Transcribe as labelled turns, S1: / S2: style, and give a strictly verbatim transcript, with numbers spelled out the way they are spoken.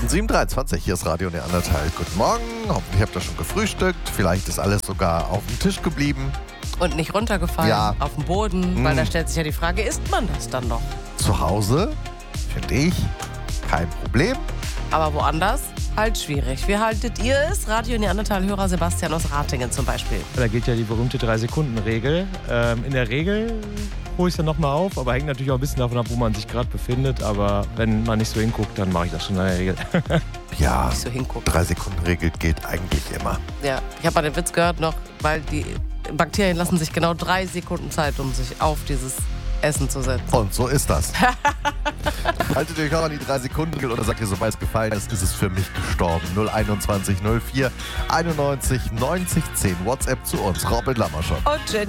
S1: sieben Uhr dreiundzwanzig, hier ist Radio Neandertal. Guten Morgen, hoffentlich habt ihr schon gefrühstückt. Vielleicht ist alles sogar auf dem Tisch geblieben.
S2: Und nicht runtergefallen,
S1: Ja.
S2: auf dem Boden,
S1: Mm.
S2: weil da stellt sich ja die Frage, isst man das dann noch?
S1: Zu Hause, finde ich, kein Problem.
S2: Aber woanders halt schwierig. Wie haltet ihr es? Radio Neandertal-Hörer Sebastian aus Ratingen zum Beispiel.
S3: Da geht ja die berühmte drei Sekunden Regel. Ähm, in der Regel hole ich es dann nochmal auf, aber hängt natürlich auch ein bisschen davon ab, wo man sich gerade befindet. Aber wenn man nicht so hinguckt, dann mache ich das schon in der Regel.
S1: Ja,
S2: Nicht so hingucken.
S1: drei Sekunden Regel geht eigentlich immer.
S2: Ja, ich habe mal den Witz gehört noch, weil die Bakterien lassen sich genau drei Sekunden Zeit, um sich auf dieses Essen zu setzen.
S1: Und so ist das. Haltet euch auch an die drei Sekunden Regel oder sagt ihr, sobald es gefallen ist, ist es für mich gestorben. null einundzwanzig null vier einundneunzig neunzig zehn. WhatsApp zu uns. Robin Lammerschott.
S2: Und Jenny.